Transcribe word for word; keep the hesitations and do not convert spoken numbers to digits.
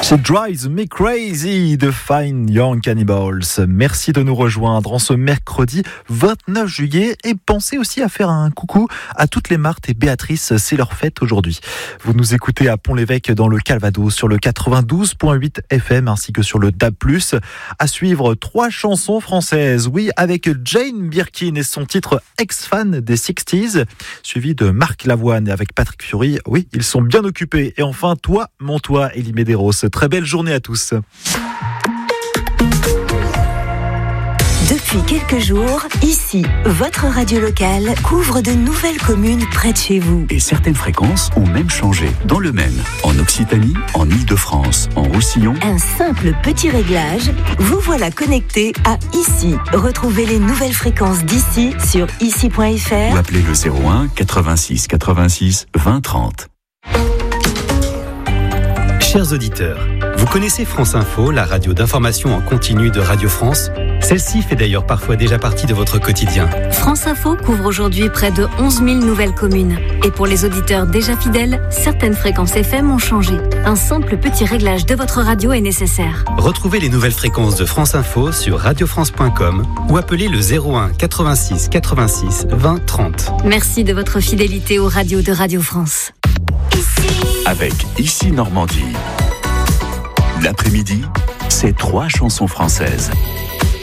She Drives Me Crazy de Fine Young Cannibals. Merci de nous rejoindre en ce mercredi vingt-neuf juillet et pensez aussi à faire un coucou à toutes les Marthe et Béatrice, c'est leur fête aujourd'hui. Vous nous écoutez à Pont-l'Évêque dans le Calvados sur le quatre-vingt-douze virgule huit F M ainsi que sur le D A B plus. À suivre trois chansons françaises, oui, avec Jane Birkin et son titre Ex-fan des sixties, suivi de Marc Lavoine avec Patrick Fiori. Oui, ils sont bien occupés. Et enfin, Toi, mon toi, Elie Medeiros. Très belle journée à tous. Depuis quelques jours, ici, votre radio locale couvre de nouvelles communes près de chez vous. Et certaines fréquences ont même changé. Dans le Maine, en Occitanie, en Île-de-France, en Roussillon. Un simple petit réglage, vous voilà connecté à Ici. Retrouvez les nouvelles fréquences d'ici sur ici point f r Ou appelez le zéro un quatre-vingt-six quatre-vingt-six vingt trente. Chers auditeurs, vous connaissez France Info, la radio d'information en continu de Radio France ? Celle-ci fait d'ailleurs parfois déjà partie de votre quotidien. France Info couvre aujourd'hui près de onze mille nouvelles communes. Et pour les auditeurs déjà fidèles, certaines fréquences F M ont changé. Un simple petit réglage de votre radio est nécessaire. Retrouvez les nouvelles fréquences de France Info sur radio france point com ou appelez le zéro un quatre-vingt-six quatre-vingt-six vingt trente. Merci de votre fidélité aux radios de Radio France. Avec Ici Normandie. L'après-midi, c'est trois chansons françaises.